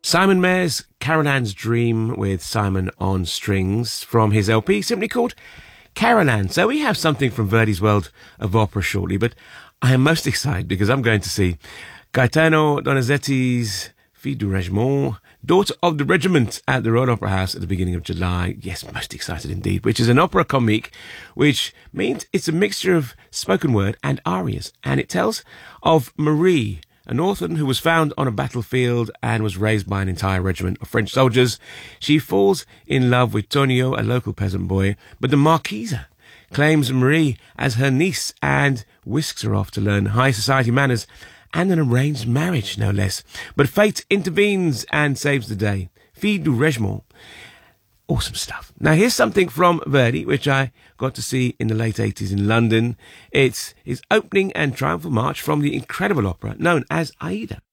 Simon Mayer's Carolan's Dream with Simon on strings from his LP, simply called Carolan. So we have something from Verdi's World of Opera shortly, but I am most excited because I'm going to see Gaetano Donizetti's Fille du Regiment, Daughter of the Regiment, at the Royal Opera House at the beginning of July. Yes, most excited indeed, which is an opera comique, which means it's a mixture of spoken word and arias. And it tells of Marie, an orphan who was found on a battlefield and was raised by an entire regiment of French soldiers. She falls in love with Tonio, a local peasant boy, but the Marquise claims Marie as her niece and whisks her off to learn high society manners and an arranged marriage, no less. But fate intervenes and saves the day. Fille du Regiment. Awesome stuff. Now here's something from Verdi, which I got to see in the late 80s in London. It's his opening and triumphal march from the incredible opera known as Aida.